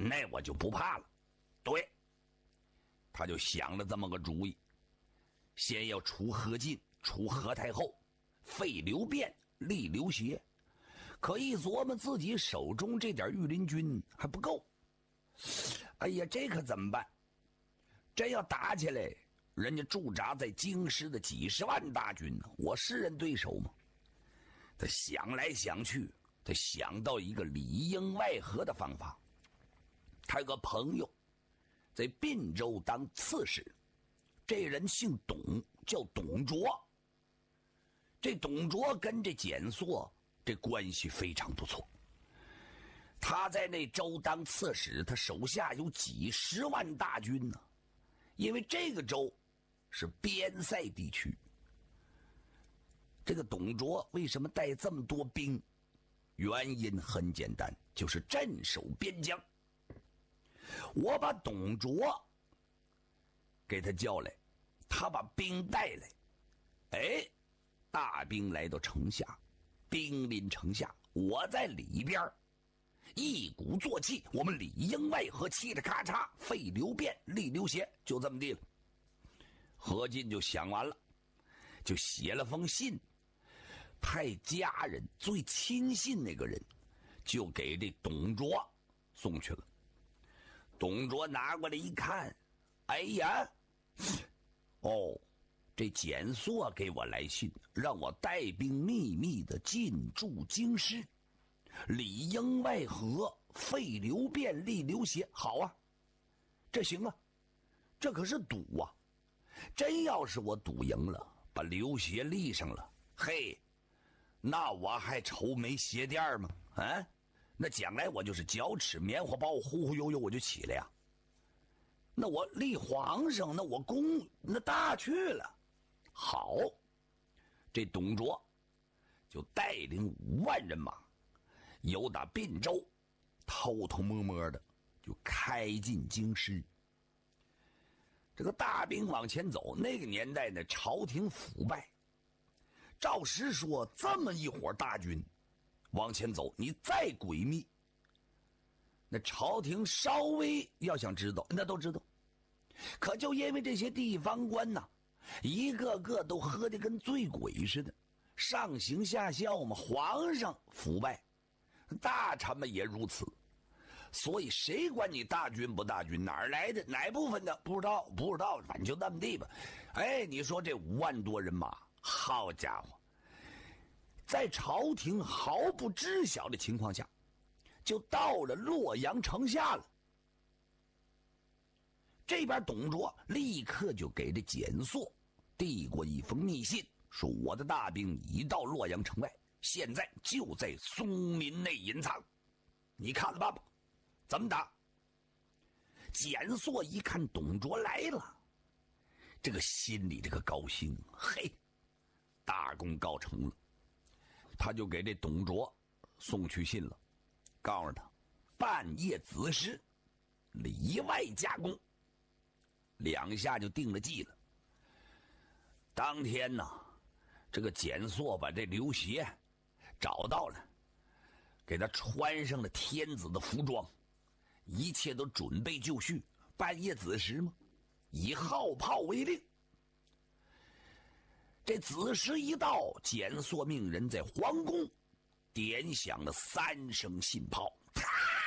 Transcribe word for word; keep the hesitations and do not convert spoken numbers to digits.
那我就不怕了。对，他就想了这么个主意，先要除何进，除何太后，废刘辩，立刘协。可一琢磨自己手中这点御林军还不够，哎呀，这可怎么办？真要打起来，人家驻扎在京师的几十万大军呢，我是人对手吗？他想来想去，他想到一个里应外合的方法。他有个朋友在并州当刺史，这人姓董，叫董卓。这董卓跟这蹇硕这关系非常不错。他在那州当刺史，他手下有几十万大军呢。因为这个州是边塞地区，这个董卓为什么带这么多兵？原因很简单，就是镇守边疆。我把董卓给他叫来，他把兵带来，哎，大兵来到城下，兵临城下，我在里边一鼓作气，我们里应外合，嘁哩咔嚓，废刘辩，立刘协，就这么地了。何进就想完了，就写了封信，派家人最亲信那个人，就给这董卓送去了。董卓拿过来一看，哎呀，哦，这蹇硕给我来信，让我带兵秘密的进驻京师，里应外合，废刘辩，立刘协。好啊，这行啊，这可是赌啊！真要是我赌赢了，把刘协立上了，嘿，那我还愁没鞋垫吗？啊，那将来我就是脚趾棉花包，忽忽悠悠我就起来呀。那我立皇上，那我功那大去了。好，这董卓就带领五万人马，由打并州偷偷摸摸的就开进京师。这个大兵往前走，那个年代呢，朝廷腐败，照实说这么一伙大军往前走，你再诡秘，那朝廷稍微要想知道，那都知道。可就因为这些地方官呐，一个个都喝得跟醉鬼似的，上行下效嘛，皇上腐败，大臣们也如此，所以谁管你大军不大军，哪儿来的哪部分的不知道，不知道，反正就那么地吧。哎，你说这五万多人马，好家伙，在朝廷毫不知晓的情况下，就到了洛阳城下了。这边董卓立刻就给这蹇硕递过一封密信，说我的大兵已到洛阳城外，现在就在松民内隐藏，你看了吧，怎么打？蹇硕一看董卓来了，这个心里这个高兴，嘿，大功告成了。他就给这董卓送去信了，告诉他半夜子时，里外夹攻，两下就定了计了。当天呢，这个蹇硕把这刘协找到了，给他穿上了天子的服装，一切都准备就绪。半夜子时嘛，以号炮为令。这子时一到，蹇硕命人在皇宫点响了三声信炮，